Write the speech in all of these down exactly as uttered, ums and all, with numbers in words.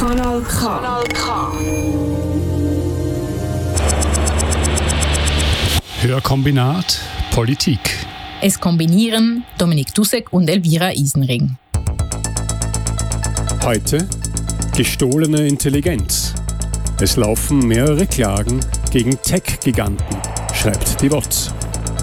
Kanal K. Kanal K. Hörkombinat Politik. Es kombinieren Dominik Dussek und Elvira Isenring. Heute gestohlene Intelligenz. Es laufen mehrere Klagen gegen Tech-Giganten, schreibt die W O Z.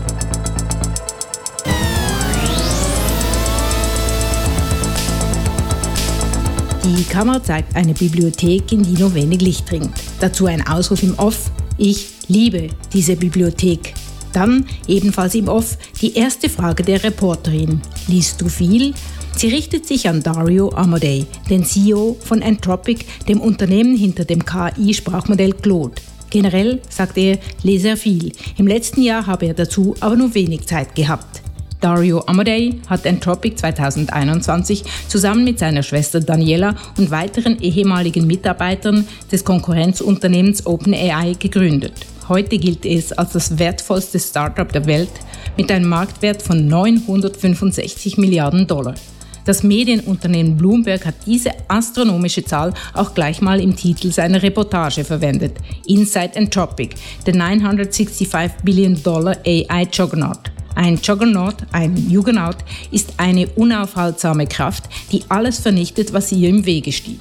Die Kamera zeigt eine Bibliothek, in die nur wenig Licht dringt. Dazu ein Ausruf im Off: Ich liebe diese Bibliothek. Dann, ebenfalls im Off, die erste Frage der Reporterin: Liest du viel? Sie richtet sich an Dario Amodei, den C E O von Anthropic, dem Unternehmen hinter dem K I-Sprachmodell Claude. Generell, sagt er, lese er viel. Im letzten Jahr habe er dazu aber nur wenig Zeit gehabt. Dario Amodei hat Anthropic zwanzig einundzwanzig zusammen mit seiner Schwester Daniela und weiteren ehemaligen Mitarbeitern des Konkurrenzunternehmens OpenAI gegründet. Heute gilt es als das wertvollste Startup der Welt mit einem Marktwert von neunhundertfünfundsechzig Milliarden Dollar. Das Medienunternehmen Bloomberg hat diese astronomische Zahl auch gleich mal im Titel seiner Reportage verwendet: Inside Anthropic, the neunhundertfünfundsechzig Billion Dollar A I Juggernaut. Ein Juggernaut, ein Juggernaut, ist eine unaufhaltsame Kraft, die alles vernichtet, was ihr im Wege steht.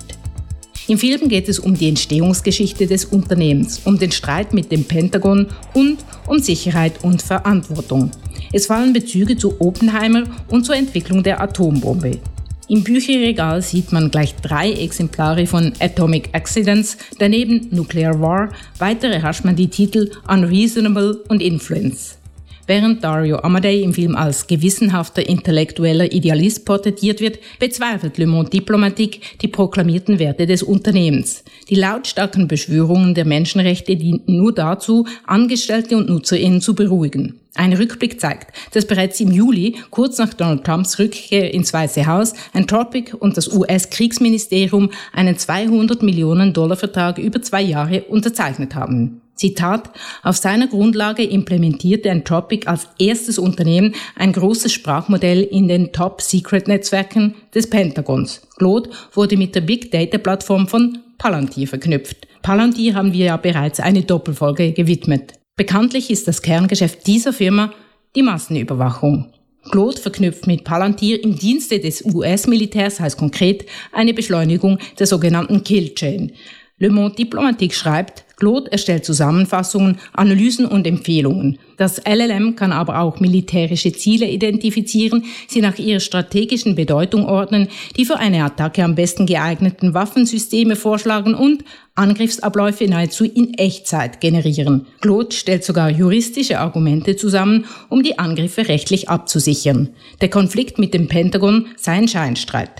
Im Film geht es um die Entstehungsgeschichte des Unternehmens, um den Streit mit dem Pentagon und um Sicherheit und Verantwortung. Es fallen Bezüge zu Oppenheimer und zur Entwicklung der Atombombe. Im Bücherregal sieht man gleich drei Exemplare von Atomic Accidents, daneben Nuclear War, weiter erhascht man die Titel Unreasonable und Influence. Während Dario Amodei im Film als gewissenhafter intellektueller Idealist porträtiert wird, bezweifelt Le Monde Diplomatique die proklamierten Werte des Unternehmens. Die lautstarken Beschwörungen der Menschenrechte dienten nur dazu, Angestellte und NutzerInnen zu beruhigen. Ein Rückblick zeigt, dass bereits im Juli, kurz nach Donald Trumps Rückkehr ins Weiße Haus, Anthropic und das U S-Kriegsministerium einen zweihundert Millionen Dollar Vertrag über zwei Jahre unterzeichnet haben. Zitat: Auf seiner Grundlage implementierte Anthropic als erstes Unternehmen ein großes Sprachmodell in den Top-Secret-Netzwerken des Pentagons. Claude wurde mit der Big-Data-Plattform von Palantir verknüpft. Palantir haben wir ja bereits eine Doppelfolge gewidmet. Bekanntlich ist das Kerngeschäft dieser Firma die Massenüberwachung. Claude verknüpft mit Palantir im Dienste des U S-Militärs, heißt konkret eine Beschleunigung der sogenannten Kill-Chain. Le Monde Diplomatique schreibt, Claude erstellt Zusammenfassungen, Analysen und Empfehlungen. Das L L M kann aber auch militärische Ziele identifizieren, sie nach ihrer strategischen Bedeutung ordnen, die für eine Attacke am besten geeigneten Waffensysteme vorschlagen und Angriffsabläufe nahezu in Echtzeit generieren. Claude stellt sogar juristische Argumente zusammen, um die Angriffe rechtlich abzusichern. Der Konflikt mit dem Pentagon sei ein Scheinstreit.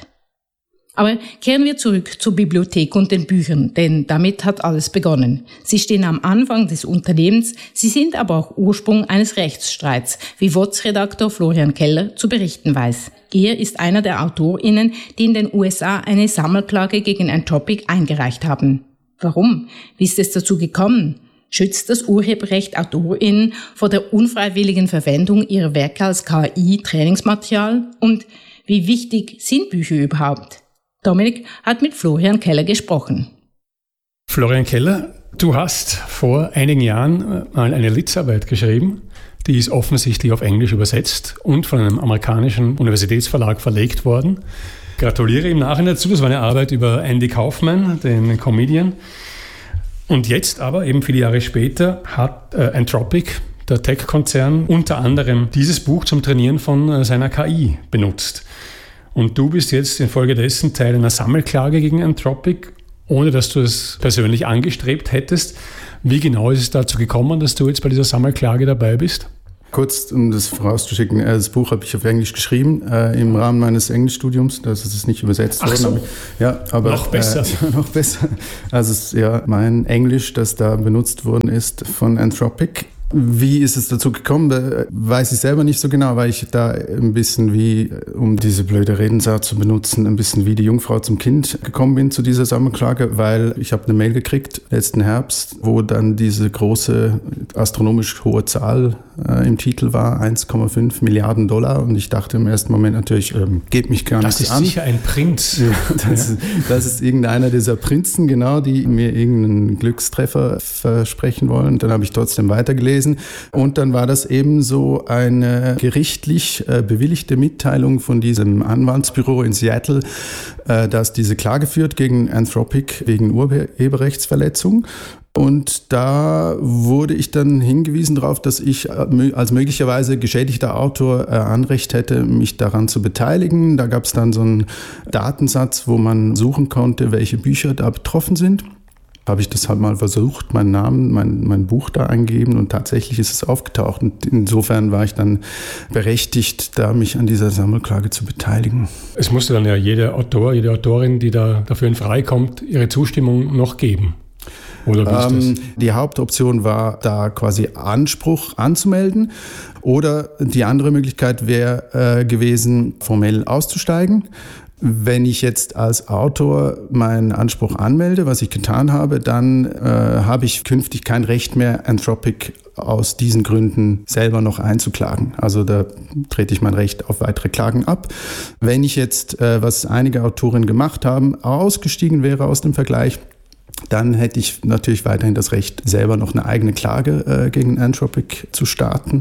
Aber kehren wir zurück zur Bibliothek und den Büchern, denn damit hat alles begonnen. Sie stehen am Anfang des Unternehmens, sie sind aber auch Ursprung eines Rechtsstreits, wie W O Z-Redaktor Florian Keller zu berichten weiß. Er ist einer der AutorInnen, die in den U S A eine Sammelklage gegen Anthropic eingereicht haben. Warum? Wie ist es dazu gekommen? Schützt das Urheberrecht AutorInnen vor der unfreiwilligen Verwendung ihrer Werke als K I-Trainingsmaterial? Und wie wichtig sind Bücher überhaupt? Dominik hat mit Florian Keller gesprochen. Florian Keller, du hast vor einigen Jahren mal eine Litzarbeit geschrieben, die ist offensichtlich auf Englisch übersetzt und von einem amerikanischen Universitätsverlag verlegt worden. Gratuliere im Nachhinein dazu, das war eine Arbeit über Andy Kaufman, den Comedian. Und jetzt aber, eben viele Jahre später, hat äh, Anthropic, der Tech-Konzern, unter anderem dieses Buch zum Trainieren von äh, seiner K I benutzt. Und du bist jetzt infolgedessen Teil einer Sammelklage gegen Anthropic, ohne dass du es persönlich angestrebt hättest. Wie genau ist es dazu gekommen, dass du jetzt bei dieser Sammelklage dabei bist? Kurz, um das vorauszuschicken, das Buch habe ich auf Englisch geschrieben, äh, im Rahmen meines Englischstudiums. Das ist nicht übersetzt worden. Ach so. Aber, ja, aber, noch besser. Äh, noch besser. Also es ist ja mein Englisch, das da benutzt worden ist von Anthropic. Wie ist es dazu gekommen, weiß ich selber nicht so genau, weil ich da ein bisschen wie, um diese blöde Redensart zu benutzen, ein bisschen wie die Jungfrau zum Kind gekommen bin zu dieser Sammelklage, weil ich habe eine Mail gekriegt letzten Herbst, wo dann diese große astronomisch hohe Zahl äh, im Titel war, eins Komma fünf Milliarden Dollar, und ich dachte im ersten Moment natürlich, ähm, geht mich gar das nichts an. Das ist sicher ein Prinz. Ja, das, ja. Ist, das ist irgendeiner dieser Prinzen, genau, die mir irgendeinen Glückstreffer versprechen wollen. Und dann habe ich trotzdem weitergelesen. Und dann war das eben so eine gerichtlich äh, bewilligte Mitteilung von diesem Anwaltsbüro in Seattle, äh, das diese Klage führt gegen Anthropic wegen Urheberrechtsverletzung. Und da wurde ich dann hingewiesen darauf, dass ich als möglicherweise geschädigter Autor äh, Anrecht hätte, mich daran zu beteiligen. Da gab es dann so einen Datensatz, wo man suchen konnte, welche Bücher da betroffen sind. Habe ich das halt mal versucht, meinen Namen, mein, mein Buch da eingegeben, und tatsächlich ist es aufgetaucht. Und insofern war ich dann berechtigt, da mich an dieser Sammelklage zu beteiligen. Es musste dann ja jeder Autor, jede Autorin, die da dafür in Frage kommt, ihre Zustimmung noch geben. Oder wie ist ähm, das? Die Hauptoption war, da quasi Anspruch anzumelden. Oder die andere Möglichkeit wäre äh, gewesen, formell auszusteigen. Wenn ich jetzt als Autor meinen Anspruch anmelde, was ich getan habe, dann äh, habe ich künftig kein Recht mehr, Anthropic aus diesen Gründen selber noch einzuklagen. Also da trete ich mein Recht auf weitere Klagen ab. Wenn ich jetzt, äh, was einige Autorinnen gemacht haben, ausgestiegen wäre aus dem Vergleich, dann hätte ich natürlich weiterhin das Recht, selber noch eine eigene Klage äh, gegen Anthropic zu starten.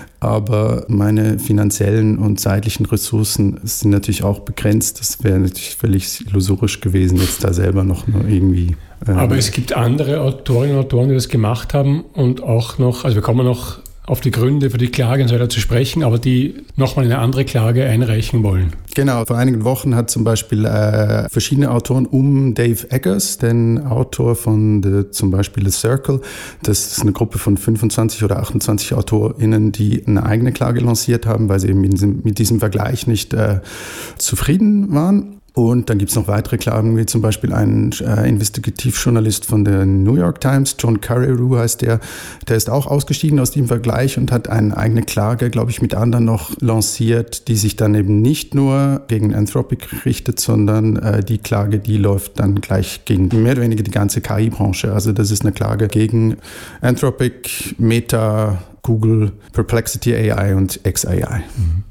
Aber meine finanziellen und zeitlichen Ressourcen sind natürlich auch begrenzt. Das wäre natürlich völlig illusorisch gewesen, jetzt da selber noch nur irgendwie... Äh Aber es gibt andere Autorinnen und Autoren, die das gemacht haben und auch noch, also wir kommen noch auf die Gründe für die Klage und so weiter zu sprechen, aber die nochmal eine andere Klage einreichen wollen. Genau, vor einigen Wochen hat zum Beispiel äh, verschiedene Autoren um Dave Eggers, den Autor von the, zum Beispiel The Circle, das ist eine Gruppe von fünfundzwanzig oder achtundzwanzig AutorInnen, die eine eigene Klage lanciert haben, weil sie eben mit diesem, mit diesem Vergleich nicht äh, zufrieden waren. Und dann gibt es noch weitere Klagen, wie zum Beispiel ein äh, Investigativjournalist von der New York Times, John Carreyrou heißt der, der ist auch ausgestiegen aus dem Vergleich und hat eine eigene Klage, glaube ich, mit anderen noch lanciert, die sich dann eben nicht nur gegen Anthropic richtet, sondern äh, die Klage, die läuft dann gleich gegen mehr oder weniger die ganze K I-Branche. Also das ist eine Klage gegen Anthropic, Meta, Google, Perplexity A I und X A I. Mhm.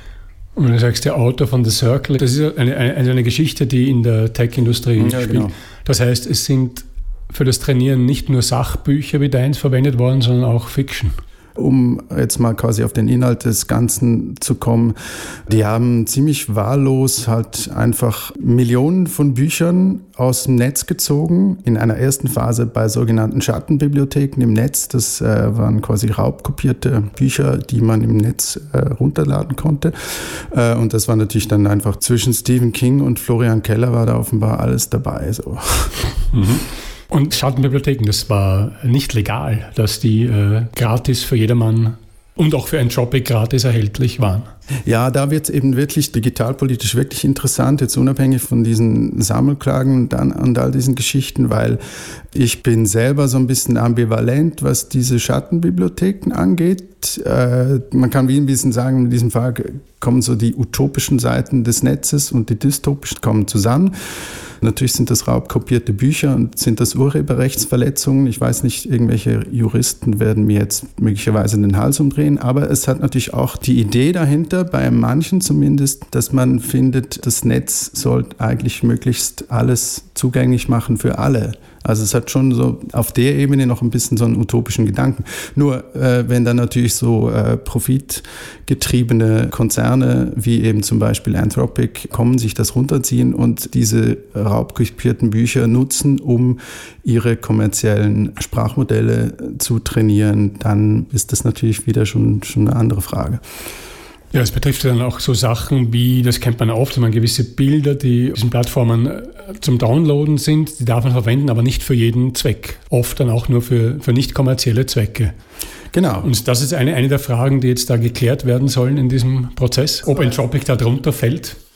Und du sagst, der Autor von The Circle, das ist eine, eine, eine Geschichte, die in der Tech-Industrie ja, spielt. Genau. Das heißt, es sind für das Trainieren nicht nur Sachbücher wie deins verwendet worden, sondern auch Fiction. Um jetzt mal quasi auf den Inhalt des Ganzen zu kommen, die haben ziemlich wahllos halt einfach Millionen von Büchern aus dem Netz gezogen, in einer ersten Phase bei sogenannten Schattenbibliotheken im Netz. Das äh, waren quasi raubkopierte Bücher, die man im Netz äh, runterladen konnte. Äh, und das war natürlich dann einfach zwischen Stephen King und Florian Keller war da offenbar alles dabei. So. Mhm. Und Schattenbibliotheken, das war nicht legal, dass die äh, gratis für jedermann und auch für Anthropic gratis erhältlich waren. Ja, da wird es eben wirklich digitalpolitisch wirklich interessant, jetzt unabhängig von diesen Sammelklagen und, dann, und all diesen Geschichten, weil ich bin selber so ein bisschen ambivalent, was diese Schattenbibliotheken angeht. Äh, man kann wie ein bisschen sagen, in diesem Fall kommen so die utopischen Seiten des Netzes und die dystopischen kommen zusammen. Natürlich sind das raubkopierte Bücher und sind das Urheberrechtsverletzungen. Ich weiß nicht, irgendwelche Juristen werden mir jetzt möglicherweise den Hals umdrehen, aber es hat natürlich auch die Idee dahinter, bei manchen zumindest, dass man findet, das Netz sollte eigentlich möglichst alles zugänglich machen für alle. Also es hat schon so auf der Ebene noch ein bisschen so einen utopischen Gedanken. Nur äh, wenn dann natürlich so äh, profitgetriebene Konzerne wie eben zum Beispiel Anthropic kommen, sich das runterziehen und diese raubkopierten Bücher nutzen, um ihre kommerziellen Sprachmodelle zu trainieren, dann ist das natürlich wieder schon, schon eine andere Frage. Ja, es betrifft dann auch so Sachen wie, das kennt man oft, wenn man gewisse Bilder, die auf diesen Plattformen zum Downloaden sind, die darf man verwenden, aber nicht für jeden Zweck. Oft dann auch nur für, für nicht kommerzielle Zwecke. Genau. Und das ist eine, eine der Fragen, die jetzt da geklärt werden sollen in diesem Prozess, ob Anthropic da drunter fällt.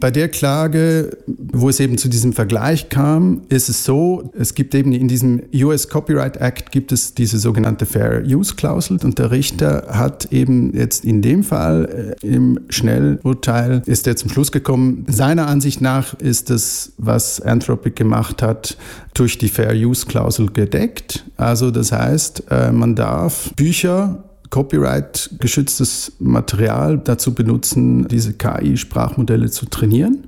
Bei der Klage, wo es eben zu diesem Vergleich kam, ist es so, es gibt eben in diesem U S Copyright Act gibt es diese sogenannte Fair Use Klausel und der Richter hat eben jetzt in dem Fall äh, im Schnellurteil ist er zum Schluss gekommen, seiner Ansicht nach ist das, was Anthropic gemacht hat, durch die Fair Use Klausel gedeckt. Also das heißt, äh, man darf Bücher, Copyright-geschütztes Material dazu benutzen, diese K I-Sprachmodelle zu trainieren.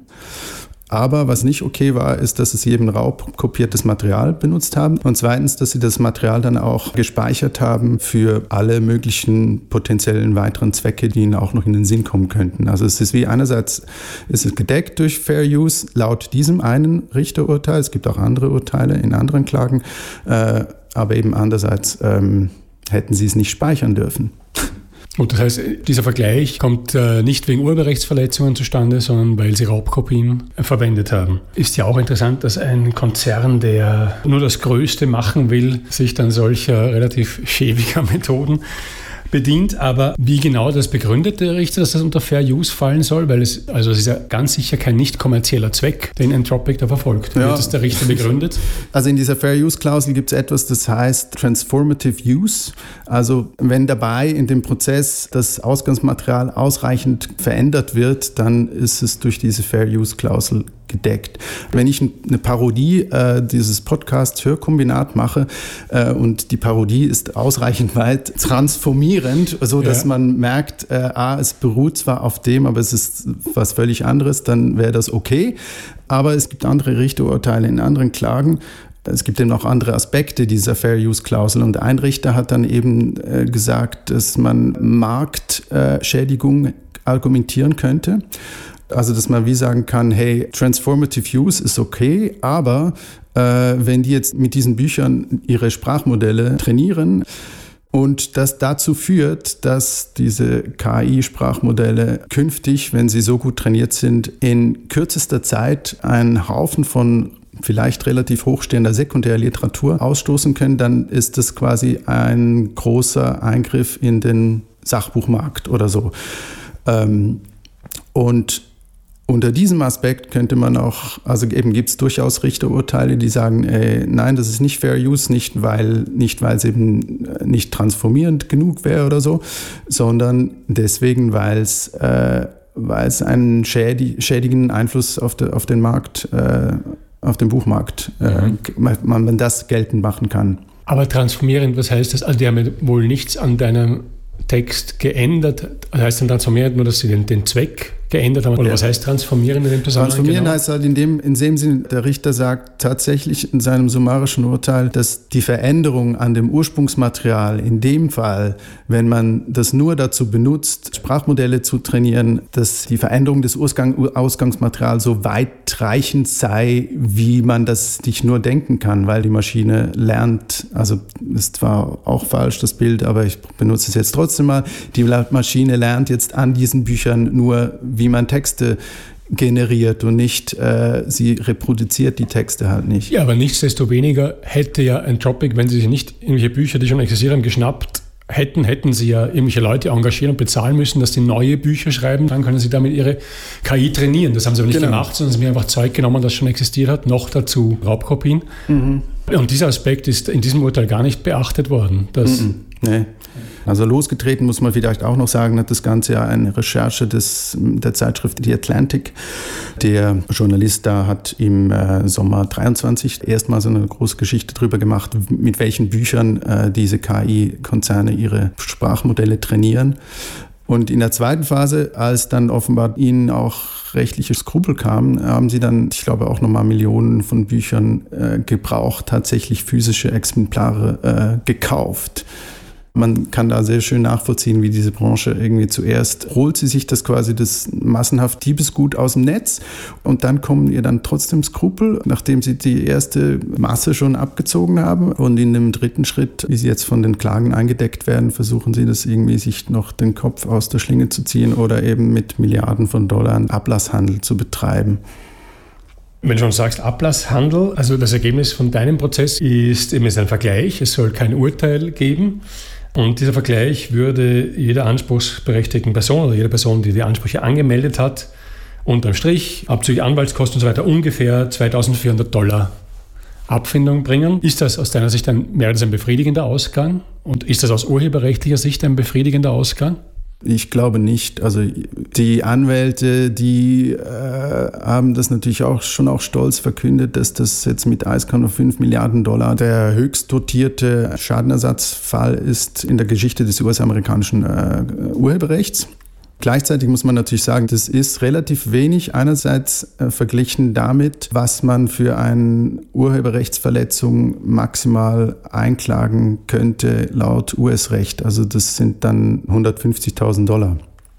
Aber was nicht okay war, ist, dass sie eben raubkopiertes Material benutzt haben. Und zweitens, dass sie das Material dann auch gespeichert haben für alle möglichen potenziellen weiteren Zwecke, die ihnen auch noch in den Sinn kommen könnten. Also es ist wie einerseits ist es gedeckt durch Fair Use laut diesem einen Richterurteil. Es gibt auch andere Urteile in anderen Klagen. Äh, aber eben andererseits ähm, hätten sie es nicht speichern dürfen. Und das heißt, dieser Vergleich kommt äh, nicht wegen Urheberrechtsverletzungen zustande, sondern weil sie Raubkopien äh, verwendet haben. Ist ja auch interessant, dass ein Konzern, der nur das Größte machen will, sich dann solcher relativ schäbiger Methoden bedient. Aber wie genau das begründet der Richter, dass das unter Fair Use fallen soll? Weil es, also es ist ja ganz sicher kein nicht kommerzieller Zweck, den Anthropic da verfolgt. Wie ja. Wird das der Richter begründet? Also in dieser Fair Use Klausel gibt es etwas, das heißt Transformative Use. Also wenn dabei in dem Prozess das Ausgangsmaterial ausreichend verändert wird, dann ist es durch diese Fair Use Klausel gedeckt. Wenn ich eine Parodie äh, dieses Podcast-Hörkombinat mache äh, und die Parodie ist ausreichend weit transformierend, so dass ja. man merkt, äh, ah, es beruht zwar auf dem, aber es ist was völlig anderes, dann wäre das okay. Aber es gibt andere Richterurteile in anderen Klagen. Es gibt eben auch andere Aspekte dieser Fair-Use-Klausel. Und ein Richter hat dann eben äh, gesagt, dass man Marktschädigung äh, argumentieren könnte. Also, dass man wie sagen kann, hey, Transformative Use ist okay, aber äh, wenn die jetzt mit diesen Büchern ihre Sprachmodelle trainieren und das dazu führt, dass diese K I-Sprachmodelle künftig, wenn sie so gut trainiert sind, in kürzester Zeit einen Haufen von vielleicht relativ hochstehender Sekundärliteratur ausstoßen können, dann ist das quasi ein großer Eingriff in den Sachbuchmarkt oder so. Ähm, und unter diesem Aspekt könnte man auch, also eben gibt es durchaus Richterurteile, die sagen, ey, nein, das ist nicht Fair Use, nicht weil, nicht weil es eben nicht transformierend genug wäre oder so, sondern deswegen, weil es äh, weil es einen schädi- schädigenden Einfluss auf, de, auf den Markt, äh, auf den Buchmarkt, äh, mhm. man, man das geltend machen kann. Aber transformierend, was heißt das? Also die haben wohl nichts an deinem Text geändert. Das heißt dann transformierend nur, dass sie den, den Zweck geändert haben? Oder ja. was heißt transformieren in dem Zusammenhang? Transformieren genau? heißt halt in dem, in dem Sinne, der Richter sagt tatsächlich in seinem summarischen Urteil, dass die Veränderung an dem Ursprungsmaterial in dem Fall, wenn man das nur dazu benutzt, Sprachmodelle zu trainieren, dass die Veränderung des Ausgang, Ausgangsmaterials so weitreichend sei, wie man das sich nur denken kann, weil die Maschine lernt, also ist zwar auch falsch das Bild, aber ich benutze es jetzt trotzdem mal, die Maschine lernt jetzt an diesen Büchern nur, wie man Texte generiert und nicht, äh, sie reproduziert die Texte halt nicht. Ja, aber nichtsdestoweniger hätte ja Anthropic, wenn sie sich nicht irgendwelche Bücher, die schon existieren, geschnappt hätten, hätten sie ja irgendwelche Leute engagieren und bezahlen müssen, dass die neue Bücher schreiben, dann können sie damit ihre K I trainieren. Das haben sie aber nicht genau. gemacht, sondern sie haben einfach Zeug genommen, das schon existiert hat, noch dazu Raubkopien. Mhm. Und dieser Aspekt ist in diesem Urteil gar nicht beachtet worden. Dass mhm. Nee. Also losgetreten, muss man vielleicht auch noch sagen, hat das Ganze ja eine Recherche des, der Zeitschrift The Atlantic. Der Journalist da hat im äh, Sommer dreiundzwanzig erstmal so eine große Geschichte drüber gemacht, mit welchen Büchern äh, diese K I-Konzerne ihre Sprachmodelle trainieren. Und in der zweiten Phase, als dann offenbar ihnen auch rechtliche Skrupel kamen, haben sie dann, ich glaube, auch nochmal Millionen von Büchern äh, gebraucht, tatsächlich physische Exemplare äh, gekauft. Man kann da sehr schön nachvollziehen, wie diese Branche irgendwie zuerst holt sie sich das quasi das massenhaft Diebesgut aus dem Netz und dann kommen ihr dann trotzdem Skrupel, nachdem sie die erste Masse schon abgezogen haben. Und in dem dritten Schritt, wie sie jetzt von den Klagen eingedeckt werden, versuchen sie das irgendwie sich noch den Kopf aus der Schlinge zu ziehen oder eben mit Milliarden von Dollar Ablasshandel zu betreiben. Wenn du schon sagst Ablasshandel, also das Ergebnis von deinem Prozess ist eben ein Vergleich, es soll kein Urteil geben. Und dieser Vergleich würde jeder anspruchsberechtigten Person oder jeder Person, die die Ansprüche angemeldet hat, unterm Strich, abzüglich Anwaltskosten und so weiter, ungefähr zweitausendvierhundert Dollar Abfindung bringen. Ist das aus deiner Sicht ein, wäre das ein befriedigender Ausgang? Und ist das aus urheberrechtlicher Sicht ein befriedigender Ausgang? Ich glaube nicht. Also die Anwälte, die äh, haben das natürlich auch schon auch stolz verkündet, dass das jetzt mit eins Komma fünf Milliarden Dollar der höchst dotierte Schadenersatzfall ist in der Geschichte des U S-amerikanischen äh, Urheberrechts. Gleichzeitig muss man natürlich sagen, das ist relativ wenig einerseits äh, verglichen damit, was man für eine Urheberrechtsverletzung maximal einklagen könnte laut U S-Recht. Also das sind dann hundertfünfzigtausend Dollar.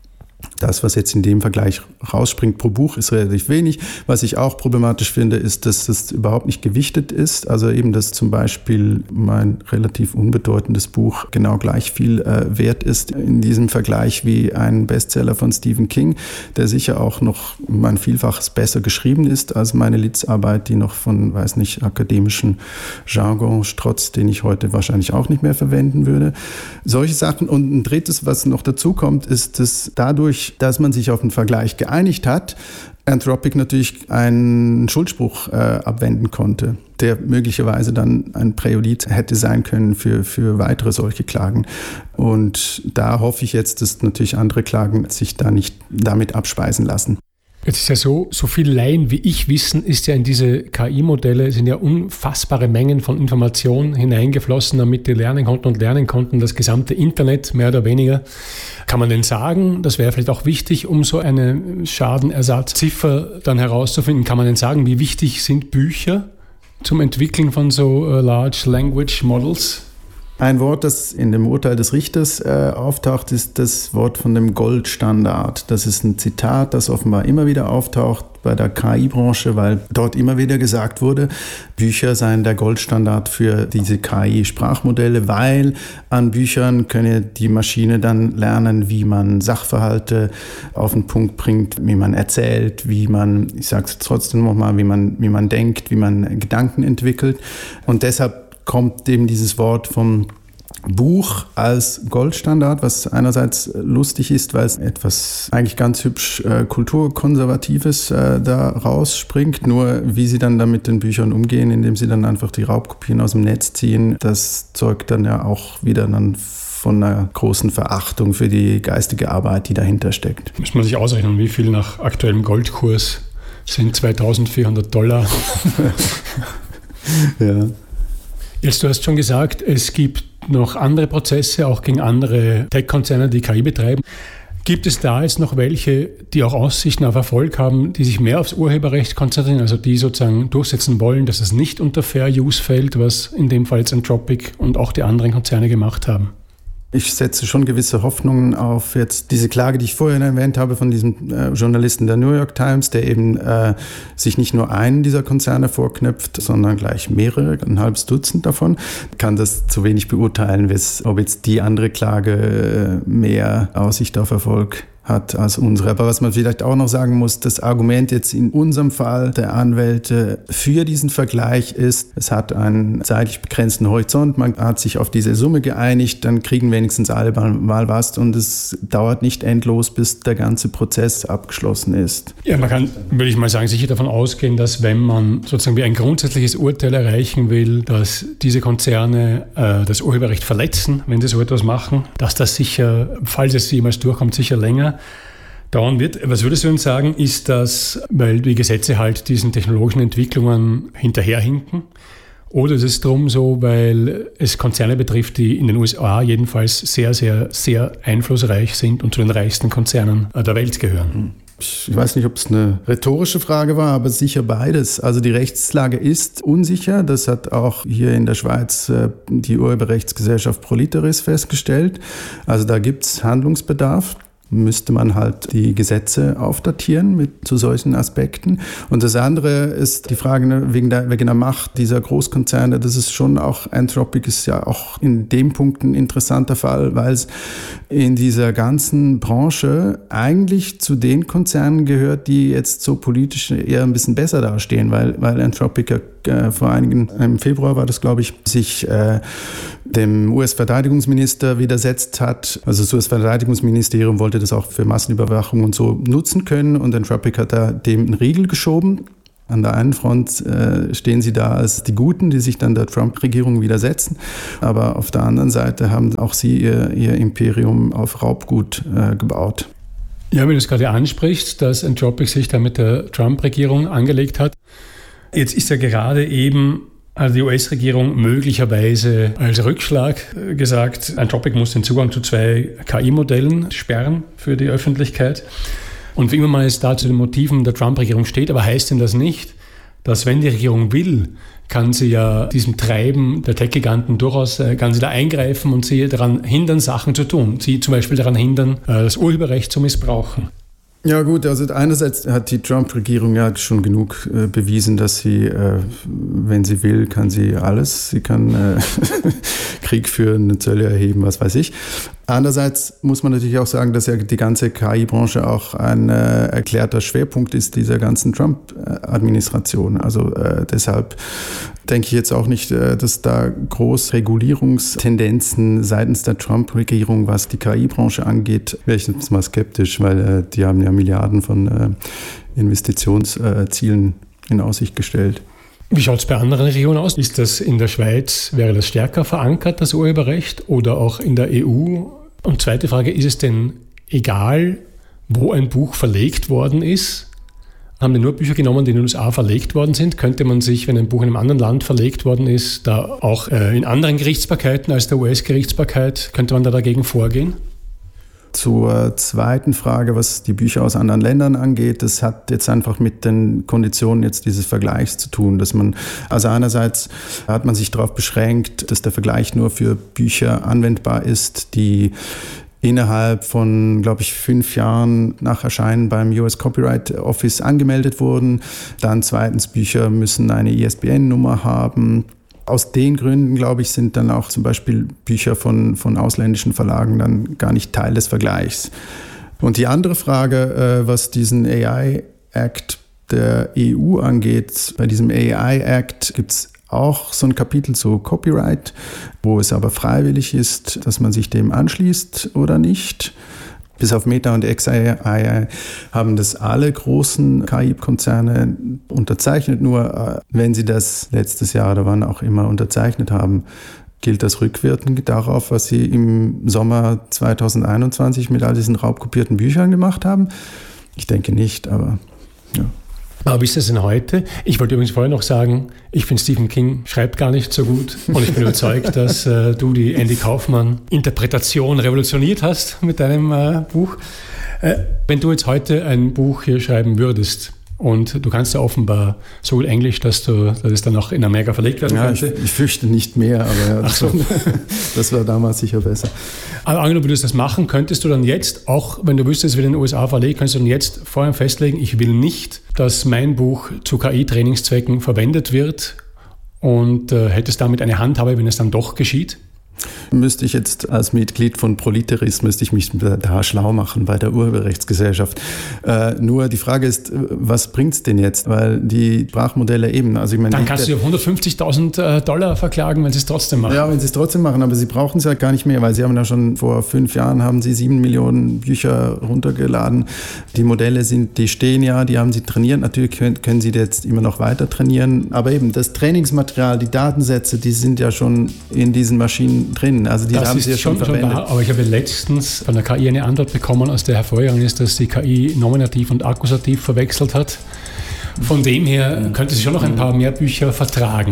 Das, was jetzt in dem Vergleich rausspringt pro Buch, ist relativ wenig. Was ich auch problematisch finde, ist, dass das überhaupt nicht gewichtet ist. Also eben, dass zum Beispiel mein relativ unbedeutendes Buch genau gleich viel äh, wert ist in diesem Vergleich wie ein Bestseller von Stephen King, der sicher auch noch um ein Vielfaches besser geschrieben ist als meine Litzarbeit, die noch von, weiß nicht, akademischen Jargon strotzt, den ich heute wahrscheinlich auch nicht mehr verwenden würde. Solche Sachen. Und ein drittes, was noch dazu kommt, ist, dass dadurch, dass man sich auf einen Vergleich geeinigt hat, Anthropic natürlich einen Schuldspruch äh, abwenden konnte, der möglicherweise dann ein Präjudiz hätte sein können für, für weitere solche Klagen. Und da hoffe ich jetzt, dass natürlich andere Klagen sich da nicht damit abspeisen lassen. Jetzt ist ja so, so viel Laien wie ich wissen, ist ja in diese K I-Modelle, sind ja unfassbare Mengen von Informationen hineingeflossen, damit die lernen konnten und lernen konnten, das gesamte Internet, mehr oder weniger. Kann man denn sagen, das wäre vielleicht auch wichtig, um so eine Schadenersatzziffer dann herauszufinden, kann man denn sagen, wie wichtig sind Bücher zum Entwickeln von so uh, Large Language Models? Ein Wort, das in dem Urteil des Richters äh, auftaucht, ist das Wort von dem Goldstandard. Das ist ein Zitat, das offenbar immer wieder auftaucht bei der K I-Branche, weil dort immer wieder gesagt wurde, Bücher seien der Goldstandard für diese K I-Sprachmodelle, weil an Büchern könne die Maschine dann lernen, wie man Sachverhalte auf den Punkt bringt, wie man erzählt, wie man, ich sage es trotzdem nochmal, wie man, wie man denkt, wie man Gedanken entwickelt. Und deshalb kommt eben dieses Wort vom Buch als Goldstandard, was einerseits lustig ist, weil es etwas eigentlich ganz hübsch äh, Kulturkonservatives äh, da rausspringt. Nur wie sie dann da mit den Büchern umgehen, indem sie dann einfach die Raubkopien aus dem Netz ziehen, das zeugt dann ja auch wieder dann von einer großen Verachtung für die geistige Arbeit, die dahinter steckt. Muss man sich ausrechnen, wie viel nach aktuellem Goldkurs sind zweitausendvierhundert Dollar. Ja. Jetzt, du hast schon gesagt, es gibt noch andere Prozesse, auch gegen andere Tech-Konzerne, die K I betreiben. Gibt es da jetzt noch welche, die auch Aussichten auf Erfolg haben, die sich mehr aufs Urheberrecht konzentrieren, also die sozusagen durchsetzen wollen, dass es nicht unter Fair Use fällt, was in dem Fall jetzt Anthropic und auch die anderen Konzerne gemacht haben? Ich setze schon gewisse Hoffnungen auf jetzt diese Klage, die ich vorhin erwähnt habe von diesem äh, Journalisten der New York Times, der eben äh, sich nicht nur einen dieser Konzerne vorknöpft, sondern gleich mehrere, ein halbes Dutzend davon. Ich kann das zu wenig beurteilen, ob jetzt die andere Klage äh, mehr Aussicht auf Erfolg hat als unsere. Aber was man vielleicht auch noch sagen muss, das Argument jetzt in unserem Fall der Anwälte für diesen Vergleich ist, es hat einen zeitlich begrenzten Horizont, man hat sich auf diese Summe geeinigt, dann kriegen wenigstens alle mal was und es dauert nicht endlos, bis der ganze Prozess abgeschlossen ist. Ja, man kann, würde ich mal sagen, sicher davon ausgehen, dass wenn man sozusagen wie ein grundsätzliches Urteil erreichen will, dass diese Konzerne äh, das Urheberrecht verletzen, wenn sie so etwas machen, dass das sicher, falls es jemals durchkommt, sicher länger dauern wird. Was würdest du uns sagen, ist das, weil die Gesetze halt diesen technologischen Entwicklungen hinterherhinken? Oder ist es drum so, weil es Konzerne betrifft, die in den U S A jedenfalls sehr, sehr, sehr einflussreich sind und zu den reichsten Konzernen der Welt gehören? Ich weiß nicht, ob es eine rhetorische Frage war, aber sicher beides. Also die Rechtslage ist unsicher. Das hat auch hier in der Schweiz äh, die Urheberrechtsgesellschaft Proliteris festgestellt. Also da gibt es Handlungsbedarf. Müsste man halt die Gesetze aufdatieren mit zu solchen Aspekten. Und das andere ist die Frage wegen der, wegen der Macht dieser Großkonzerne. Das ist schon auch, Anthropic ist ja auch in dem Punkt ein interessanter Fall, weil es in dieser ganzen Branche eigentlich zu den Konzernen gehört, die jetzt so politisch eher ein bisschen besser dastehen, weil, weil Anthropic äh, vor einigen, im Februar war das, glaube ich, sich äh, dem U S-Verteidigungsminister widersetzt hat. Also das U S-Verteidigungsministerium wollte das auch für Massenüberwachung und so nutzen können und Anthropic hat da dem einen Riegel geschoben. An der einen Front äh, stehen sie da als die Guten, die sich dann der Trump-Regierung widersetzen. Aber auf der anderen Seite haben auch sie ihr, ihr Imperium auf Raubgut äh, gebaut. Ja, wenn du es gerade ansprichst, dass Anthropic sich da mit der Trump-Regierung angelegt hat. Jetzt ist ja gerade eben also die U S-Regierung möglicherweise als Rückschlag gesagt, Anthropic muss den Zugang zu zwei K I-Modellen sperren für die Öffentlichkeit. Und wie immer man es da zu den Motiven der Trump-Regierung steht, aber heißt denn das nicht, dass wenn die Regierung will, kann sie ja diesem Treiben der Tech-Giganten durchaus, äh, kann sie da eingreifen und sie daran hindern, Sachen zu tun. Sie zum Beispiel daran hindern, äh, das Urheberrecht zu missbrauchen. Ja gut, also einerseits hat die Trump-Regierung ja schon genug äh, bewiesen, dass sie, äh, wenn sie will, kann sie alles. Sie kann äh, Krieg führen, Zölle erheben, was weiß ich. Andererseits muss man natürlich auch sagen, dass ja die ganze K I-Branche auch ein äh, erklärter Schwerpunkt ist dieser ganzen Trump-Administration. Also äh, deshalb denke ich jetzt auch nicht, äh, dass da groß Regulierungstendenzen seitens der Trump-Regierung, was die K I-Branche angeht, wäre ich jetzt mal skeptisch, weil äh, die haben ja Milliarden von äh, Investitionszielen äh, in Aussicht gestellt. Wie schaut es bei anderen Regionen aus? Ist das in der Schweiz, wäre das stärker verankert, das Urheberrecht, oder auch in der E U? Und zweite Frage, ist es denn egal, wo ein Buch verlegt worden ist? Haben die nur Bücher genommen, die in den U S A verlegt worden sind? Könnte man sich, wenn ein Buch in einem anderen Land verlegt worden ist, da auch äh, in anderen Gerichtsbarkeiten als der U S-Gerichtsbarkeit, könnte man da dagegen vorgehen? Zur zweiten Frage, was die Bücher aus anderen Ländern angeht, das hat jetzt einfach mit den Konditionen jetzt dieses Vergleichs zu tun, dass man, also einerseits hat man sich darauf beschränkt, dass der Vergleich nur für Bücher anwendbar ist, die innerhalb von, glaube ich, fünf Jahren nach Erscheinen beim U S Copyright Office angemeldet wurden. Dann zweitens, Bücher müssen eine I S B N-Nummer haben. Aus den Gründen, glaube ich, sind dann auch zum Beispiel Bücher von, von ausländischen Verlagen dann gar nicht Teil des Vergleichs. Und die andere Frage, äh, was diesen A I-Act der E U angeht, bei diesem A I-Act gibt es auch so ein Kapitel zu Copyright, wo es aber freiwillig ist, dass man sich dem anschließt oder nicht. Bis auf Meta und X A I haben das alle großen K I-Konzerne unterzeichnet. Nur wenn sie das letztes Jahr oder wann auch immer unterzeichnet haben, gilt das rückwirkend darauf, was sie im Sommer zwanzig einundzwanzig mit all diesen raubkopierten Büchern gemacht haben. Ich denke nicht, aber ja. Aber wie ist das denn heute? Ich wollte übrigens vorher noch sagen, ich finde Stephen King schreibt gar nicht so gut und ich bin überzeugt, dass äh, du die Andy Kaufmann-Interpretation revolutioniert hast mit deinem äh, Buch. Äh, wenn du jetzt heute ein Buch hier schreiben würdest und du kannst ja offenbar so gut Englisch, dass, du, dass es dann auch in Amerika verlegt werden ja, könnte. Ich, ich fürchte nicht mehr, aber ja, das, so. das war damals sicher besser. Aber angenommen, du würdest das machen, könhtest du dann jetzt, auch wenn du wüsstest, es wird in den U S A verlegt, könntest du dann jetzt vorher festlegen, ich will nicht, dass mein Buch zu K I-Trainingszwecken verwendet wird und äh, hättest damit eine Handhabe, wenn es dann doch geschieht? Müsste ich jetzt als Mitglied von Proliteris, müsste ich mich da schlau machen bei der Urheberrechtsgesellschaft. Äh, nur die Frage ist, was bringt es denn jetzt? Weil die Sprachmodelle eben... Also ich meine, dann kannst du auf hundertfünfzigtausend Dollar verklagen, wenn sie es trotzdem machen. Ja, wenn sie es trotzdem machen, aber sie brauchen es ja gar nicht mehr, weil sie haben ja schon vor fünf Jahren haben sie sieben Millionen Bücher runtergeladen. Die Modelle sind, die stehen ja, die haben sie trainiert. Natürlich können, können sie jetzt immer noch weiter trainieren, aber eben das Trainingsmaterial, die Datensätze, die sind ja schon in diesen Maschinen drin. Also die das haben ist sie ja schon, schon verwendet. Wahr, aber ich habe letztens von der K I eine Antwort bekommen, aus der hervorgegangen ist, dass die K I Nominativ und Akkusativ verwechselt hat. Von dem her könnte sie schon noch ein paar mehr Bücher vertragen.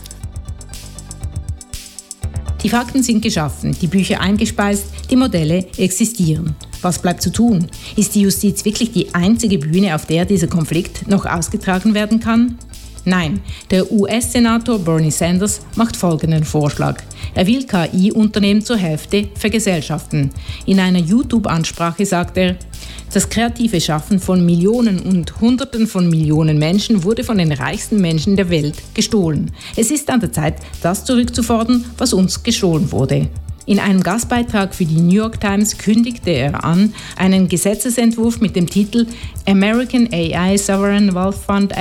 Die Fakten sind geschaffen, die Bücher eingespeist, die Modelle existieren. Was bleibt zu tun? Ist die Justiz wirklich die einzige Bühne, auf der dieser Konflikt noch ausgetragen werden kann? Nein, der U S-Senator Bernie Sanders macht folgenden Vorschlag. Er will K I-Unternehmen zur Hälfte vergesellschaften. In einer YouTube-Ansprache sagt er, das kreative Schaffen von Millionen und Hunderten von Millionen Menschen wurde von den reichsten Menschen der Welt gestohlen. Es ist an der Zeit, das zurückzufordern, was uns gestohlen wurde. In einem Gastbeitrag für die New York Times kündigte er an, einen Gesetzesentwurf mit dem Titel American A I Sovereign Wealth Fund Act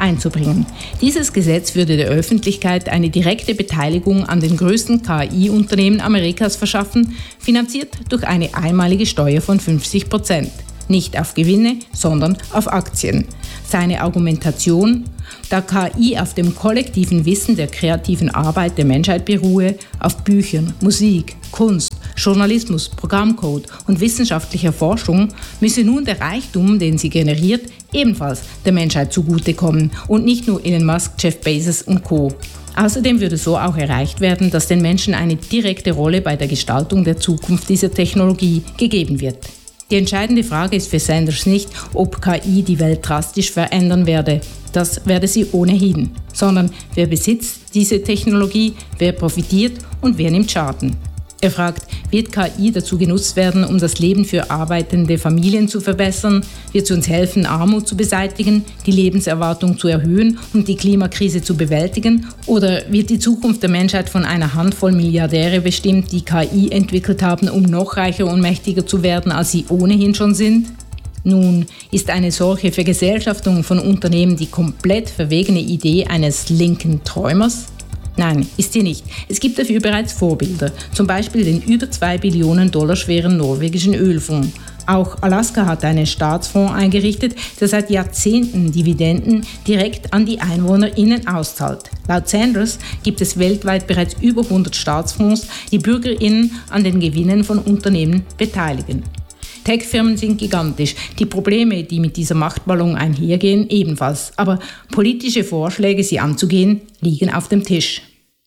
einzubringen. Dieses Gesetz würde der Öffentlichkeit eine direkte Beteiligung an den größten K I-Unternehmen Amerikas verschaffen, finanziert durch eine einmalige Steuer von fünfzig Prozent. Nicht auf Gewinne, sondern auf Aktien. Seine Argumentation: Da K I auf dem kollektiven Wissen der kreativen Arbeit der Menschheit beruhe, auf Büchern, Musik, Kunst, Journalismus, Programmcode und wissenschaftlicher Forschung, müsse nun der Reichtum, den sie generiert, ebenfalls der Menschheit zugutekommen und nicht nur Elon Musk, Jeff Bezos und Co. Außerdem würde so auch erreicht werden, dass den Menschen eine direkte Rolle bei der Gestaltung der Zukunft dieser Technologie gegeben wird. Die entscheidende Frage ist für Sanders nicht, ob K I die Welt drastisch verändern werde. Das werde sie ohnehin. Sondern wer besitzt diese Technologie, wer profitiert und wer nimmt Schaden. Er fragt, wird K I dazu genutzt werden, um das Leben für arbeitende Familien zu verbessern? Wird sie uns helfen, Armut zu beseitigen, die Lebenserwartung zu erhöhen und die Klimakrise zu bewältigen? Oder wird die Zukunft der Menschheit von einer Handvoll Milliardäre bestimmt, die K I entwickelt haben, um noch reicher und mächtiger zu werden, als sie ohnehin schon sind? Nun, ist eine solche Vergesellschaftung von Unternehmen die komplett verwegene Idee eines linken Träumers? Nein, ist sie nicht. Es gibt dafür bereits Vorbilder, zum Beispiel den über zwei Billionen Dollar schweren norwegischen Ölfonds. Auch Alaska hat einen Staatsfonds eingerichtet, der seit Jahrzehnten Dividenden direkt an die EinwohnerInnen auszahlt. Laut Sanders gibt es weltweit bereits über hundert Staatsfonds, die BürgerInnen an den Gewinnen von Unternehmen beteiligen. Tech-Firmen sind gigantisch, die Probleme, die mit dieser Machtballung einhergehen, ebenfalls. Aber politische Vorschläge, sie anzugehen, liegen auf dem Tisch.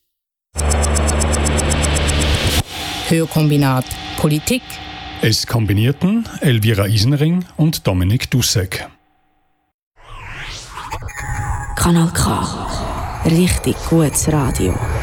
Hörkombinat Politik. Es kombinierten Elvira Isenring und Dominik Dussek. Kanal K. Richtig gutes Radio.